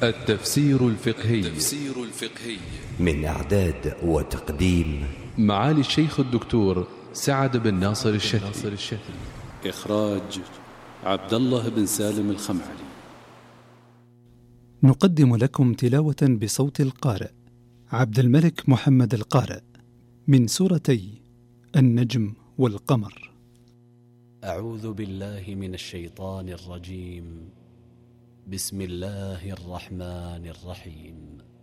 التفسير الفقهي من إعداد وتقديم معالي الشيخ الدكتور سعد بن ناصر الشتري. إخراج عبد الله بن سالم الخمعلي. نقدم لكم تلاوة بصوت القارئ عبد الملك محمد القارئ من سورتي النجم والقمر. أعوذ بالله من الشيطان الرجيم. بسم الله الرحمن الرحيم.